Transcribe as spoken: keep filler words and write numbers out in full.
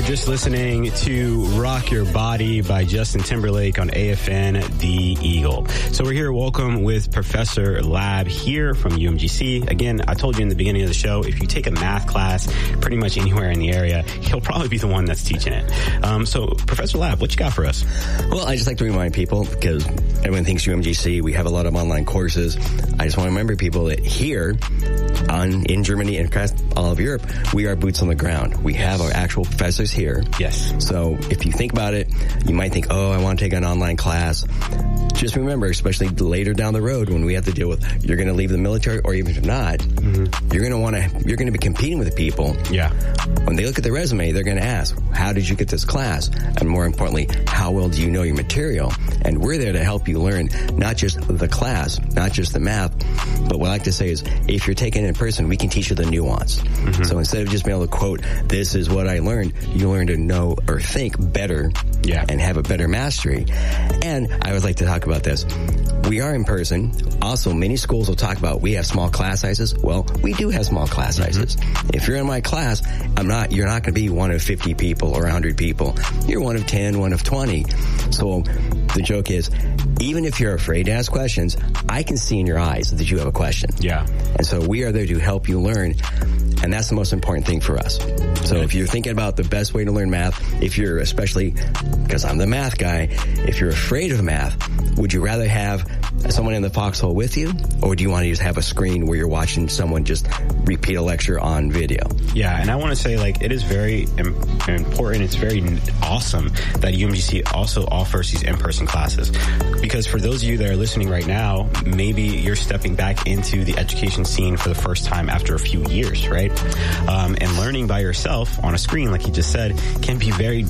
just listening to Rock Your Body by Justin Timberlake on A F N, The Eagle. So we're here, welcome with Professor Lab here from U M G C. Again, I told you in the beginning of the show, if you take a math class pretty much anywhere in the area, he'll probably be the one that's teaching it. Um, so, Professor Lab, what you got for us? Well, I just like to remind people, because everyone thinks U M G C, we have a lot of online courses. I just want to remember people that here on in Germany and across all of Europe, we are boots on the ground. We have our actual professors here. Yes. So if you think about it, you might think, oh, I want to take an online class. Just remember, especially later down the road when we have to deal with, you're going to leave the military, or even if not, mm-hmm. you're going to want to, you're going to be competing with people. Yeah. When they look at the resume, they're going to ask, how did you get this class? And more importantly, how well do you know your material? And we're there to help you learn not just the class, not just the math, but what I like to say is, if you're taking it in person, we can teach you the nuance. Mm-hmm. So instead of just being able to quote, this is what I learned, you learn to know or think better yeah. and have a better mastery. And I would like to talk about this. We are in person. Also, many schools will talk about we have small class sizes. Well, we do have small class sizes. Mm-hmm. If you're in my class, I'm not, you're not going to be one of fifty people or one hundred people. You're one of ten, one of twenty. So the joke is, even if you're afraid to ask questions, I can see in your eyes that you have a question. Yeah. And so we are there to help you learn. And that's the most important thing for us. So if you're thinking about the best way to learn math, if you're especially, because I'm the math guy, if you're afraid of math, would you rather have someone in the foxhole with you, or do you want to just have a screen where you're watching someone just repeat a lecture on video? Yeah, and I want to say, like, it is very im- important, it's very awesome that U M G C also offers these in-person classes. Because for those of you that are listening right now, maybe you're stepping back into the education scene for the first time after a few years, right? Um, and learning by yourself on a screen, like you just said, can be very